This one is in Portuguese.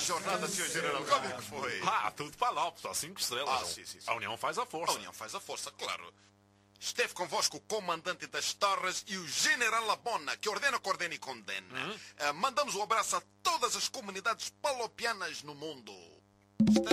jornada, Sr. General? Como é que foi? Tudo palopes, só 5 estrelas. Sim. A união faz a força. A união faz a força, claro. Esteve convosco o comandante das torres e o general Labona, que ordena, coordena e condena. Mandamos um abraço a todas as comunidades palopianas no mundo.